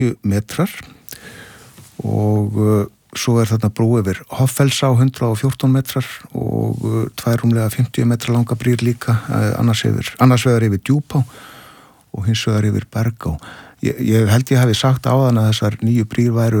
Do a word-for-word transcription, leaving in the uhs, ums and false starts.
metrar og uh, svo er þarna brú yfir Hoffellsá hundrað og fjórtán metrar og uh, tvær rúmlega fimmtíu metra langa brýr líka, uh, annars, yfir, annars vegar yfir Djúpá og hins vegar yfir Bergá. Ég, ég held ég hafi sagt áðan að þessar nýju brýr væru